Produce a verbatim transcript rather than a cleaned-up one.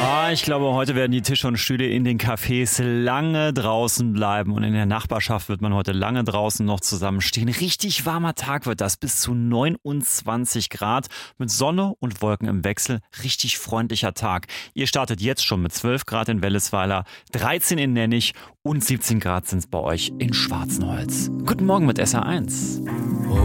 Ah, ich glaube, heute werden die Tische und Stühle in den Cafés lange draußen bleiben und in der Nachbarschaft wird man heute lange draußen noch zusammenstehen. Richtig warmer Tag wird das, bis zu neunundzwanzig Grad mit Sonne und Wolken im Wechsel. Richtig freundlicher Tag. Ihr startet jetzt schon mit zwölf Grad in Wellesweiler, dreizehn in Nennig und siebzehn Grad sind es bei euch in Schwarzenholz. Guten Morgen mit S R eins.